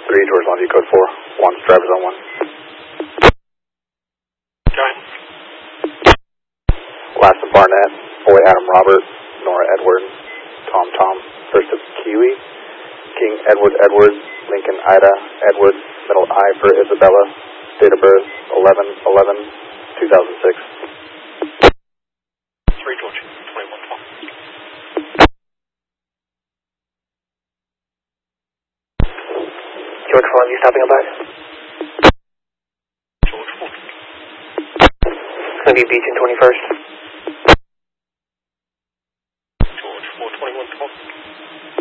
3, George Longview, code 4. 1, driver's on 1. Giant. Last of Barnett, boy Adam Robert, Nora Edward, Tom, first of Kiwi, King Edward, Lincoln Ida, Edward, middle I for Isabella, date of birth 11/11/2006. 3, George, 2112. George 4, you stopping on back? George 4. It's going to be Beach and 21st.